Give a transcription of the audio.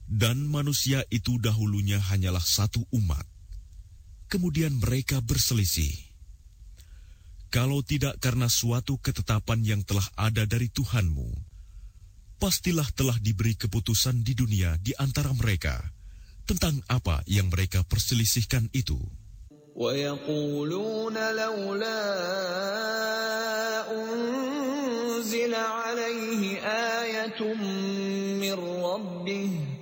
Dan manusia itu dahulunya hanyalah satu umat. Kemudian mereka berselisih. Kalau tidak karena suatu ketetapan yang telah ada dari Tuhanmu, pastilah telah diberi keputusan di dunia di antara mereka tentang apa yang mereka perselisihkan itu. وَيَقُولُونَ لَوْلَا أُنزِلَ عَلَيْهِ آيَةٌ مِّن رَّبِّهِ